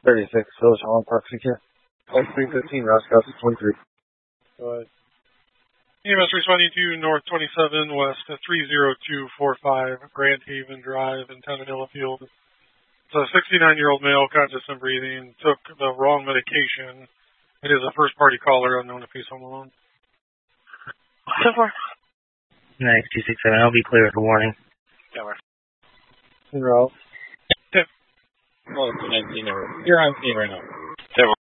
36, Village Hall, Park Secure. 315, Roscoe 23. Go ahead. EMS responding to North 27 West 30245 Grand Haven Drive in Tananilla Field. It's a 69-year-old male, conscious and breathing, took the wrong medication. It is a first-party caller, unknown if he's home alone. So far. Nice, 267. I'll be clear for warning. Yeah, we're. Ralph. Okay. Well, 19 or you're on scene right now.